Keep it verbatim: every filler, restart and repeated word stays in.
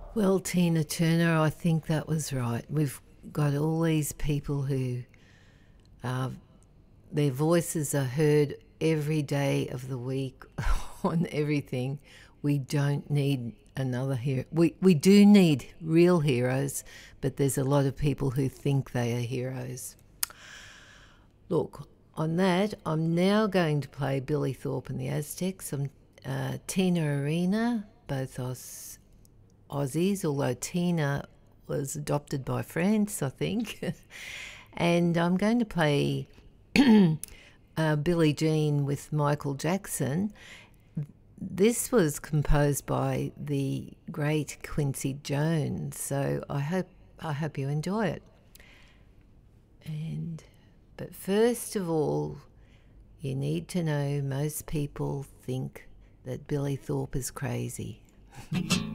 Well, Tina Turner, I think that was right. We've got all these people who uh, their voices are heard every day of the week on everything. We don't need another hero. We, we do need real heroes, but there's a lot of people who think they are heroes. Look, on that, I'm now going to play Billy Thorpe and the Aztecs. I'm uh, Tina Arena, both us Aussies, although Tina was adopted by France, I think. And I'm going to play uh, Billie Jean with Michael Jackson. This was composed by the great Quincy Jones, so I hope I hope you enjoy it. And but first of all, you need to know most people think that Billy Thorpe is crazy.